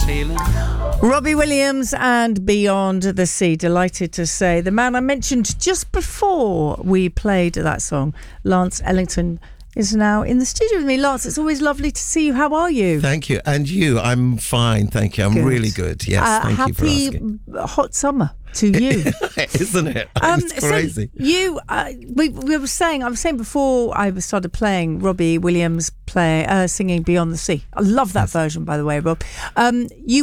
feeling. Robbie Williams and Beyond the Sea. Delighted to say the man I mentioned just before we played that song, Lance Ellington, is now in the studio with me. Lance, it's always lovely to see you. How are you? Thank you. And you? I'm fine, thank you. I'm really good. Yes, thank you for asking. Happy hot summer to you. Isn't it? It's crazy. So you, we were saying, I was saying before I started playing Robbie Williams singing Beyond the Sea. I love that version, by the way, Rob. You